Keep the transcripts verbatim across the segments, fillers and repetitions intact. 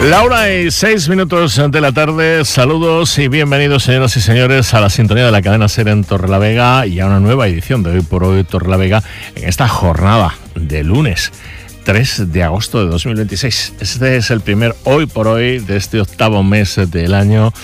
La hora y seis minutos de la tarde. Saludos y bienvenidos, señoras y señores, a la sintonía de la cadena SER en Torrelavega y a una nueva edición de Hoy por Hoy Torrelavega en esta jornada de lunes tres de agosto de dos mil veintiséis. Este es el primer Hoy por Hoy de este octavo mes del año.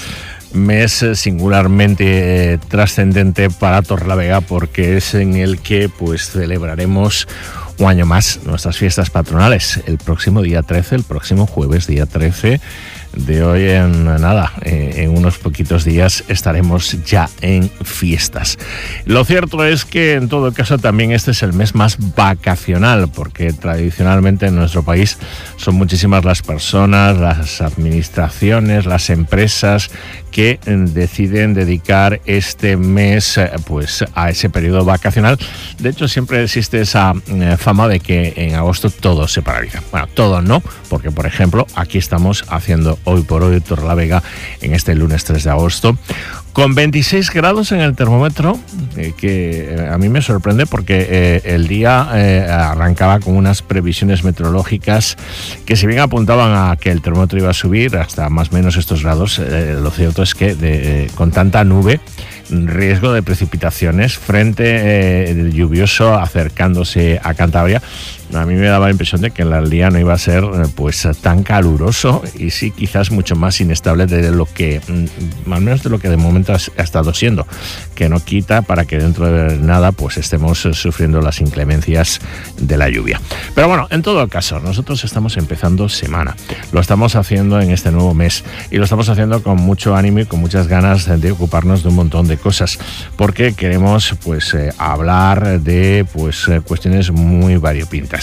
Mes singularmente eh, trascendente para Torrelavega porque es en el que pues celebraremos un año más nuestras fiestas patronales. El próximo día trece, el próximo jueves día trece de hoy en nada, eh, en unos poquitos días estaremos ya en fiestas. Lo cierto es que en todo caso también este es el mes más vacacional, porque tradicionalmente en nuestro país son muchísimas las personas, las administraciones, las empresas que deciden dedicar este mes pues a ese periodo vacacional. De hecho, siempre existe esa eh, fama de que en agosto todo se paraliza. Bueno, todo no, porque por ejemplo aquí estamos haciendo Hoy por Hoy Torrelavega en este lunes tres de agosto con veintiséis grados en el termómetro, eh, que eh, a mí me sorprende porque eh, el día eh, arrancaba con unas previsiones meteorológicas que, si bien apuntaban a que el termómetro iba a subir hasta más o menos estos grados, eh, lo cierto es que de, eh, con tanta nube, riesgo de precipitaciones, frente eh, lluvioso acercándose a Cantabria, a mí me daba la impresión de que el día no iba a ser pues tan caluroso y sí quizás mucho más inestable de lo que, al menos de lo que de momento ha estado siendo, que no quita para que dentro de nada pues estemos sufriendo las inclemencias de la lluvia. Pero bueno, en todo caso, nosotros estamos empezando semana, lo estamos haciendo en este nuevo mes y lo estamos haciendo con mucho ánimo y con muchas ganas de ocuparnos de un montón de cosas, porque queremos pues eh, hablar de pues eh, cuestiones muy variopintas.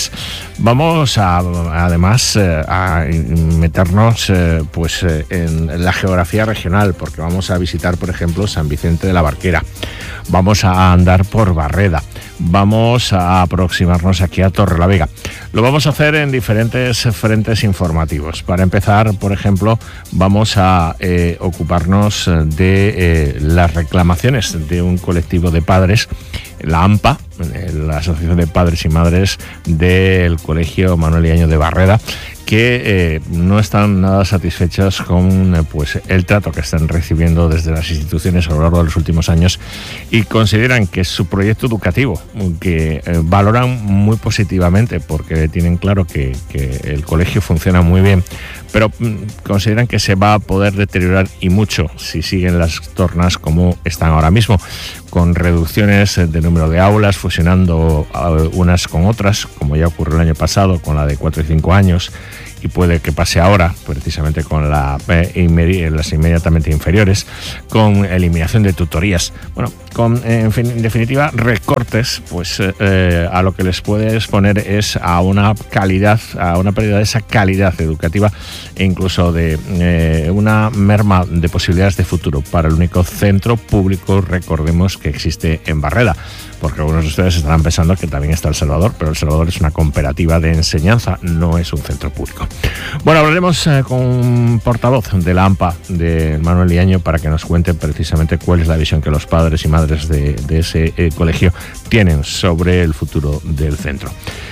Vamos a, además eh, a meternos eh, pues eh, en la geografía regional, porque vamos a visitar, por ejemplo, San Vicente de la Barquera, vamos a andar por Barreda, vamos a aproximarnos aquí a Torrelavega. Lo vamos a hacer en diferentes frentes informativos. Para empezar, por ejemplo, vamos a eh, ocuparnos de eh, las reclamaciones de un colectivo de padres, la AMPA, la Asociación de Padres y Madres del Colegio Manuel Iaño de Barreda, que eh, no están nada satisfechos con eh, pues el trato que están recibiendo desde las instituciones a lo largo de los últimos años y consideran que su proyecto educativo, que eh, valoran muy positivamente porque tienen claro que, que el colegio funciona muy bien, pero mm, consideran que se va a poder deteriorar y mucho si siguen las tornas como están ahora mismo, con reducciones de número de aulas, fusionando uh, unas con otras, como ya ocurrió el año pasado con la de cuatro y cinco años, y puede que pase ahora, precisamente con la, eh, inmedi- las inmediatamente inferiores, con eliminación de tutorías. Bueno, con, en, fin, en definitiva, recortes, pues eh, a lo que les puede exponer es a una calidad, a una pérdida de esa calidad educativa e incluso de eh, una merma de posibilidades de futuro para el único centro público, recordemos, que existe en Barreda. Porque algunos de ustedes estarán pensando que también está El Salvador, pero El Salvador es una cooperativa de enseñanza, no es un centro público. Bueno, hablaremos eh, con un portavoz de la AMPA, de Manuel Iaño, para que nos cuente precisamente cuál es la visión que los padres y madres de, de ese eh, colegio tienen sobre el futuro del centro.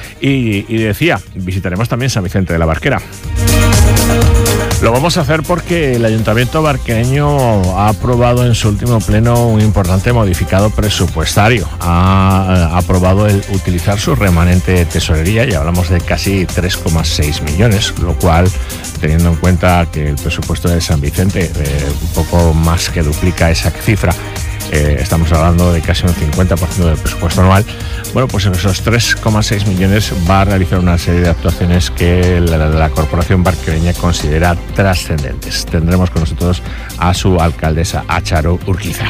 Y, y decía, visitaremos también San Vicente de la Barquera. Lo vamos a hacer porque el Ayuntamiento barqueño ha aprobado en su último pleno un importante modificado presupuestario. Ha, ha aprobado el utilizar su remanente tesorería, y hablamos de casi tres coma seis millones, lo cual, teniendo en cuenta que el presupuesto de San Vicente eh, un poco más que duplica esa cifra, eh, estamos hablando de casi un cincuenta por ciento del presupuesto anual. Bueno, pues en esos tres coma seis millones va a realizar una serie de actuaciones que la, la Corporación Barquereña considera trascendentes. Tendremos con nosotros a su alcaldesa, a Charo Urquiza.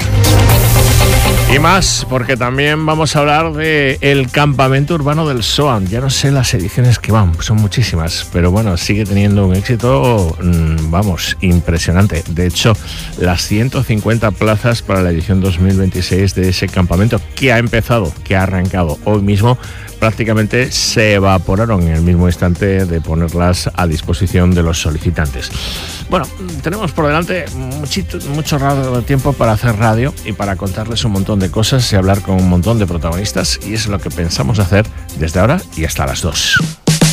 Y más, porque también vamos a hablar del campamento urbano del S O A M. Ya no sé las ediciones que van, son muchísimas, pero bueno, sigue teniendo un éxito, vamos, impresionante. De hecho, las ciento cincuenta plazas para la edición dos mil veintiséis de ese campamento, que ha empezado, que ha arrancado hoy mismo, prácticamente se evaporaron en el mismo instante de ponerlas a disposición de los solicitantes. Bueno, tenemos por delante muchito, mucho tiempo para hacer radio y para contarles un montón de cosas y hablar con un montón de protagonistas, y es lo que pensamos hacer desde ahora y hasta las dos.